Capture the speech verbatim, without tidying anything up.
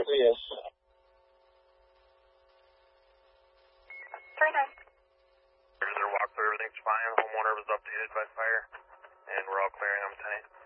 Exactly, yes. Very nice. Their walkthrough, everything's fine. Homeowner was updated by fire, and we're all clearing them tonight.